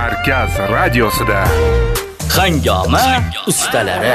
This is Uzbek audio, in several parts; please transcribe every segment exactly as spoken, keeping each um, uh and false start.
Markaz radiosida Hangoma ustalari.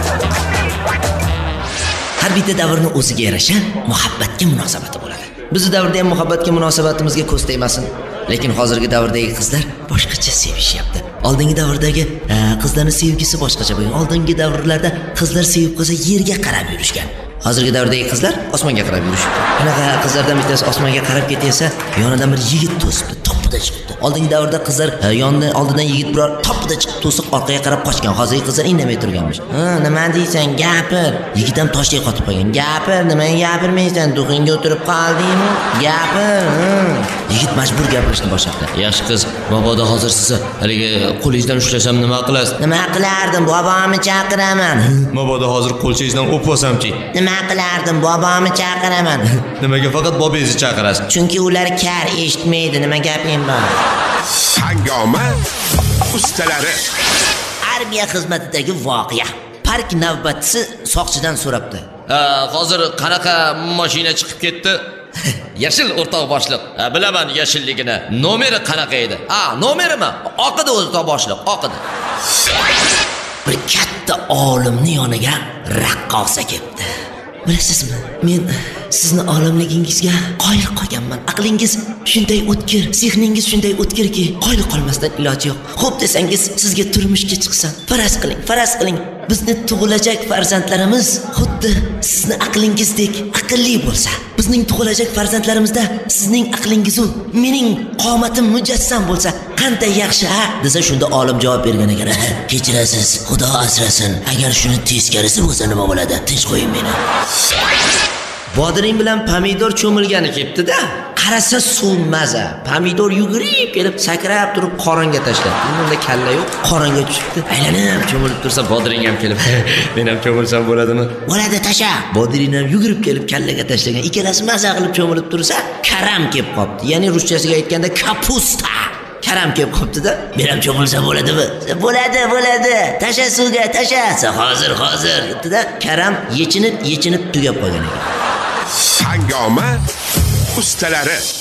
Har bitta davrni o'ziga yarasha muhabbatga munosabati bo'ladi. Bizning davrda ham muhabbatga munosabatimizga ko'z tegmasin. Lekin hozirgi davrdagi qizlar boshqacha sevishyapti. Oldingi davrdagi qizlarning sevgisi boshqacha bo'lgan. Oldingi davrlarda qizlar sevib qolsa yerga qarab yurishgan. Hozirgi davrdagi qizlar osmonga qarab yurishibdi. Bunaqa qizlardan bittasi osmonga qarab ketsa, yonidan bir yigit to'sibdi, topida chiqibdi. Oldingi davrda qizlar yonidan oldidan yigit biror topida chiqib to'siq orqaga qarab qochgan. Hozirgi qizlar indamay turganmish. Ha, nima deysan? Gapir. Yigit ham toshga qotib qolgan. Gapir, nima gapirmaysan? Duxingga o'tirib qoldingmi? Gapir. Yigit majbur gapirishni boshladi. Yaxshi qiz, mabodo hozir sizni haligi qo'lingizdan ushlasam nima qilasiz? Nima qilardim? Bobomni chaqiraman. Mabodo hozir qo'lchangizdan o'pib olsam-chi? Nima qilardim? Bobomni chaqiraman. Nimaga faqat bobongizni chaqirasiz? Chunki ular kar eshitmaydi. Nima gaping bor? Hangoma ustalari. Armiya xizmatidagi voqea. Park navbatchisi soqchidan so'rabdi. Hozir qanaqa mashina chiqib ketdi? Yashil o'rtoq boshliq. Bilaman yashilligini. Nomeri qanaqa edi? Ha, nomerimi? Oqidi o'rtoq boshliq, oqidi. Bir katta olimning yoniga raqqosa keldi. Bilasizmi? Men sizni olimligingizga qoyil qolganman. Aqlingiz shunday o'tkir, zehningiz shunday o'tkirki, qoyil qolmasdan iloji yo'q. Xo'p desangiz, sizga turmushga chiqsam, faraz qiling, faraz qiling. Bizni tug'ilajak farzandlarimiz xuddi sizni aqlingizdek aqlli bo'lsa, bizning tug'ilajak farzandlarimizda sizning aqlingiz u mening qomatim mujassam bo'lsa, qanday yaxshi, ha? Desa shunda olim javob bergan ekan. Kechirasiz, Xudo asrasin. Agar shuni teskarisi bo'lsa nima bo'ladi? Tinch qo'ying meni. Bodiring bilan pomidor cho'milgani ketdi-da. Qarasa suv maza. Pomidor yugurib kelib, sakrab turib qoringa tashladi. Bunda kalla yo'q, qoringa tushibdi. Aylanib cho'milib tursa, bodiring ham kelib, men ham cho'milsam bo'ladimi? Bo'ladi, tasha. Bodiring ham yugurib kelib kallaga tashlagan. Ikkalasi maza qilib cho'milib tursa, karam kelib qopti. Ya'ni ruschasiga aytganda kapusta. Karam kelib qopti-da. Men ham cho'milsa bo'ladimi? Bo'ladi, bo'ladi. Tasha suvga, tasha. Hozir, hozir. Debdi-da, karam yechinib, yechinib tugab qolgan ekan. Hangoma ustalari.